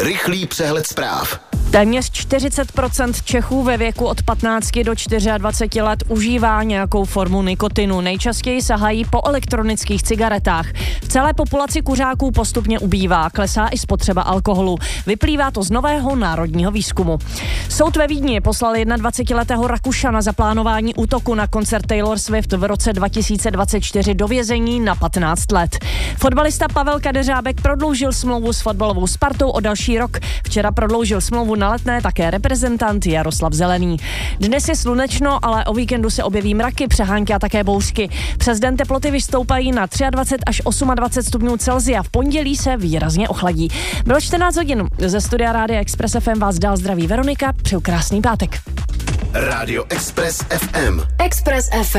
Rychlý přehled zpráv. Téměř 40% Čechů ve věku od 15 do 24 let užívá nějakou formu nikotinu. Nejčastěji sahají po elektronických cigaretách. V celé populaci kuřáků postupně ubývá, klesá i spotřeba alkoholu. Vyplývá to z nového národního výzkumu. Soud ve Vídni poslal 21letého Rakušana za plánování útoku na koncert Taylor Swift v roce 2024 do vězení na 15 let. Fotbalista Pavel Kadeřábek prodloužil smlouvu s fotbalovou Spartou o další rok. Včera prodloužil smlouvu na Letné také reprezentant Jaroslav Zelený. Dnes je slunečno, ale o víkendu se objeví mraky, přehánky a také bouřky. Přes den teploty vystoupají na 23 až 28 stupňů Celsia. V pondělí se výrazně ochladí. Bylo 14 hodin. Ze studia Rádia Express FM vás dál zdraví Veronika. Přeju krásný pátek. Rádio Express FM. Express FM.